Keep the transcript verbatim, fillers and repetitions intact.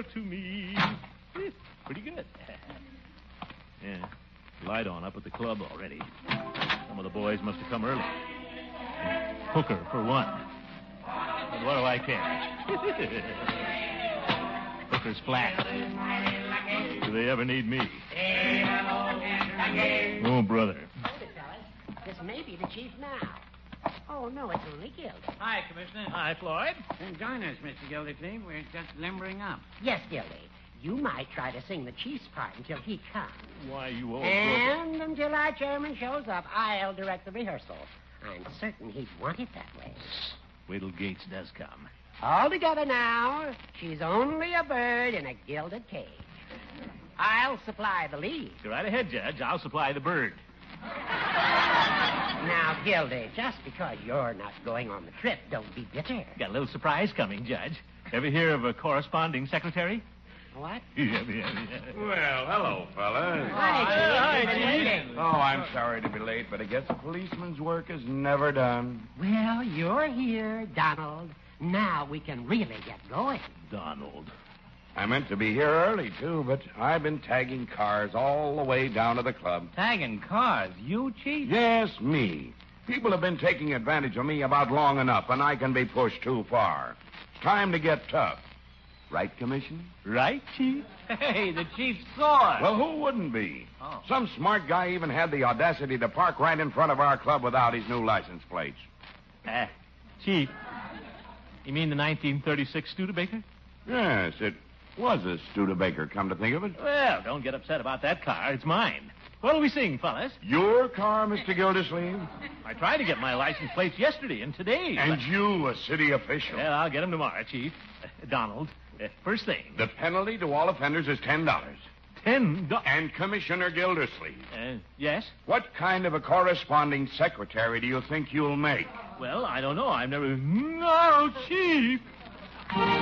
dear to me. Pretty good. Yeah. Light on up at the club already. Some of the boys must have come early. Hooker, for one. But what do I care? Hooker's flat. Do they ever need me? Oh, brother. Hold it, fellas. This may be the chief now. Oh, no, it's only Gildy. Hi, Commissioner. Hi, Floyd. Then join us, Mister Gildersleeve. We're just limbering up. Yes, Gildy. You might try to sing the chief's part until he comes. Why, you old And until our chairman shows up, I'll direct the rehearsal. I'm certain he'd want it that way. Wait till Gates does come. All together now. She's only a bird in a gilded cage. I'll supply the lead. Go right ahead, Judge. I'll supply the bird. Now, Gildy, just because you're not going on the trip, don't be bitter. Got a little surprise coming, Judge. Ever hear of a corresponding secretary? What? Yeah, yeah, yeah. Well, hello, fellas. Hi, Chief. Hi, Been Chief. waiting. Oh, I'm sorry to be late, but I guess a policeman's work is never done. Well, you're here, Donald. Now we can really get going. Donald. I meant to be here early, too, but I've been tagging cars all the way down to the club. Tagging cars. You, Chief? Yes, me. People have been taking advantage of me about long enough, and I can be pushed too far. It's time to get tough. Right, Commissioner? Right, Chief? Hey, the Chief's sore. Well, who wouldn't be? Oh. Some smart guy even had the audacity to park right in front of our club without his new license plates. Uh, Chief, you mean the nineteen thirty-six Studebaker? Yes, it was a Studebaker, come to think of it. Well, don't get upset about that car. It's mine. What'll we sing, fellas? Your car, Mister Gildersleeve? I tried to get my license plates yesterday and today. And but- you, a city official. Well, I'll get them tomorrow, Chief. Uh, Donald, uh, first thing. The penalty to all offenders is ten dollars. Ten dollars. And Commissioner Gildersleeve, Uh, yes? what kind of a corresponding secretary do you think you'll make? Well, I don't know. I've never... No, Chief!